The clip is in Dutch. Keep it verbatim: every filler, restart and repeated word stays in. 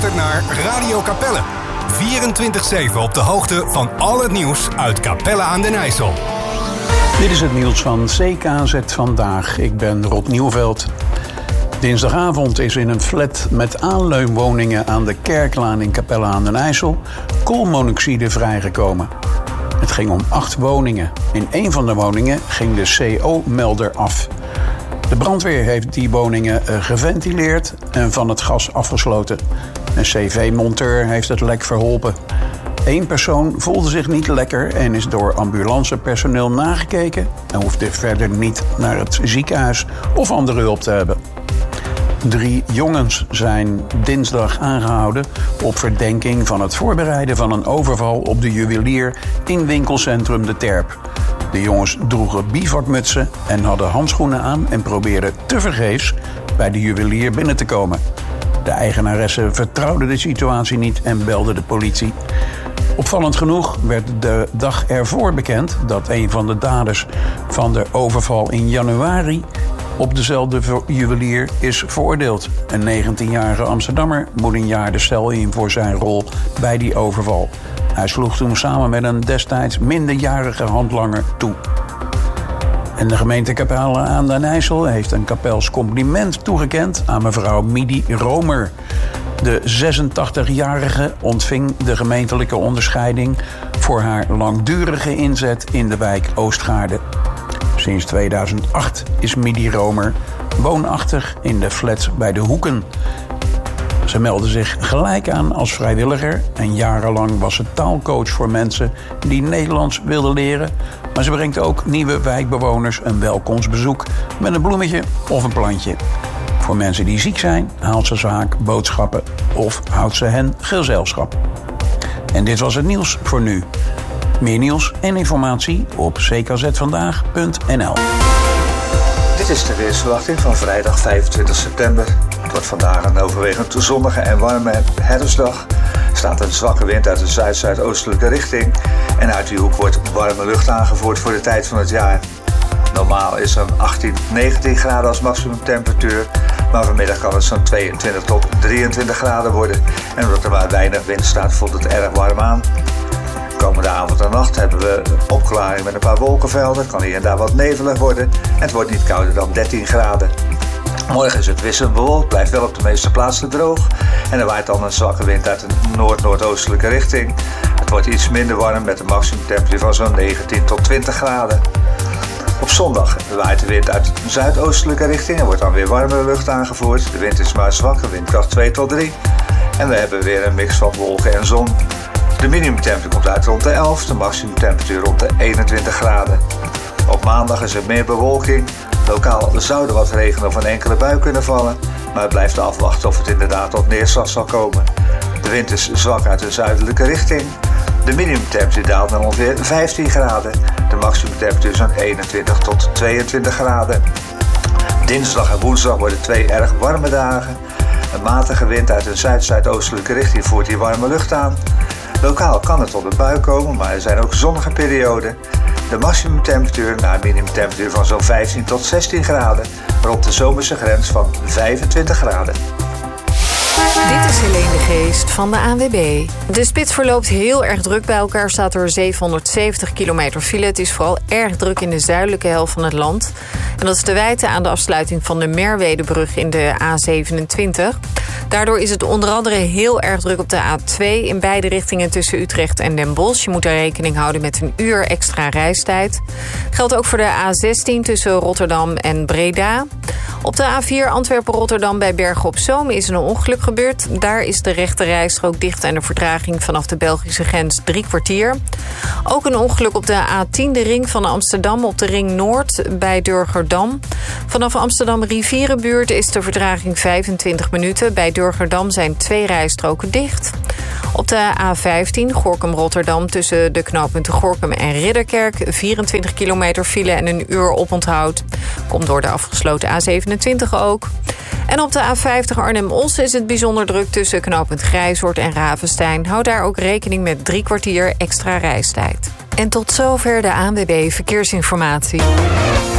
luistert naar Radio Capelle. vierentwintig zeven op de hoogte van al het nieuws uit Capelle aan den IJssel. Dit is het nieuws van C K Z Vandaag. Ik ben Rob Nieuwveld. Dinsdagavond is in een flat met aanleunwoningen aan de Kerklaan in Capelle aan den IJssel koolmonoxide vrijgekomen. Het ging om acht woningen. In één van de woningen ging de C O-melder af. De brandweer heeft die woningen geventileerd en van het gas afgesloten. Een C V-monteur heeft het lek verholpen. Eén persoon voelde zich niet lekker en is door ambulancepersoneel nagekeken en hoefde verder niet naar het ziekenhuis of andere hulp te hebben. Drie jongens zijn dinsdag aangehouden op verdenking van het voorbereiden van een overval op de juwelier in winkelcentrum De Terp. De jongens droegen bivakmutsen en hadden handschoenen aan en probeerden tevergeefs bij de juwelier binnen te komen. De eigenaresse vertrouwde de situatie niet en belde de politie. Opvallend genoeg werd de dag ervoor bekend dat een van de daders van de overval in januari op dezelfde juwelier is veroordeeld. Een negentienjarige Amsterdammer moet een jaar de cel in voor zijn rol bij die overval. Hij sloeg toen samen met een destijds minderjarige handlanger toe. En de gemeente Capelle aan den IJssel heeft een kapels compliment toegekend aan mevrouw Midi Romer. De zesentachtigjarige ontving de gemeentelijke onderscheiding voor haar langdurige inzet in de wijk Oostgaarde. Sinds tweeduizend acht is Midi Romer woonachtig in de flats bij de Hoeken. Ze meldde zich gelijk aan als vrijwilliger en jarenlang was ze taalcoach voor mensen die Nederlands wilden leren. Maar ze brengt ook nieuwe wijkbewoners een welkomstbezoek met een bloemetje of een plantje. Voor mensen die ziek zijn haalt ze vaak boodschappen of houdt ze hen gezelschap. En dit was het nieuws voor nu. Meer nieuws en informatie op c k z vandaag punt n l. Dit is de weersverwachting van vrijdag vijfentwintig september. Het wordt vandaag een overwegend zonnige en warme herfstdag. Er staat een zwakke wind uit de zuid-zuidoostelijke richting. En uit die hoek wordt warme lucht aangevoerd voor de tijd van het jaar. Normaal is er achttien, negentien graden als maximumtemperatuur. Maar vanmiddag kan het zo'n tweeëntwintig tot drieëntwintig graden worden. En omdat er maar weinig wind staat, voelt het erg warm aan. Komende avond en nacht hebben we opklaring met een paar wolkenvelden. Het kan hier en daar wat nevelig worden. En het wordt niet kouder dan dertien graden. Morgen is het wisselend bewolkt, blijft wel op de meeste plaatsen droog. En er waait dan een zwakke wind uit een noord-noordoostelijke richting. Het wordt iets minder warm met een maximumtemperatuur van zo'n negentien tot twintig graden. Op zondag waait de wind uit de zuidoostelijke richting en wordt dan weer warmere lucht aangevoerd. De wind is maar zwak, windkracht twee tot drie. En we hebben weer een mix van wolken en zon. De minimumtemperatuur komt uit rond de elf, de maximumtemperatuur rond de eenentwintig graden. Op maandag is er meer bewolking. Lokaal zou er wat regen of een enkele bui kunnen vallen, maar het blijft afwachten of het inderdaad tot neerslag zal komen. De wind is zwak uit de zuidelijke richting. De minimumtemperatuur daalt naar ongeveer vijftien graden. De maximumtemperatuur is zo'n eenentwintig tot tweeëntwintig graden. Dinsdag en woensdag worden twee erg warme dagen. Een matige wind uit een zuid-zuidoostelijke richting voert hier warme lucht aan. Lokaal kan het tot een bui komen, maar er zijn ook zonnige perioden. De maximumtemperatuur naar een minimumtemperatuur van zo'n vijftien tot zestien graden, rond de zomerse grens van vijfentwintig graden. Dit is Helene de Geest van de A N W B. De spits verloopt heel erg druk. Bij elkaar staat er zevenhonderdzeventig kilometer file. Het is vooral erg druk in de zuidelijke helft van het land. En dat is te wijten aan de afsluiting van de Merwedebrug in de A zevenentwintig. Daardoor is het onder andere heel erg druk op de A twee... in beide richtingen tussen Utrecht en Den Bosch. Je moet daar rekening houden met een uur extra reistijd. Geldt ook voor de A zestien tussen Rotterdam en Breda. Op de A vier Antwerpen-Rotterdam bij Bergen op Zoom is een ongeluk gebeurd. Daar is de rechte rijstrook dicht en de vertraging vanaf de Belgische grens drie kwartier. Ook een ongeluk op de A tien, de ring van Amsterdam op de ring Noord bij Durgerdam. Vanaf Amsterdam Rivierenbuurt is de vertraging vijfentwintig minuten. Bij Durgerdam zijn twee rijstroken dicht. Op de A vijftien Gorinchem-Rotterdam tussen de knooppunten Gorinchem en Ridderkerk vierentwintig kilometer file en een uur oponthoud. Komt door de afgesloten A zevenentwintig ook. En op de A vijftig Arnhem-Os is het bijzonder druk tussen knooppunt Grijzoord en Ravenstein. Houd daar ook rekening met drie kwartier extra reistijd. En tot zover de A N W B Verkeersinformatie.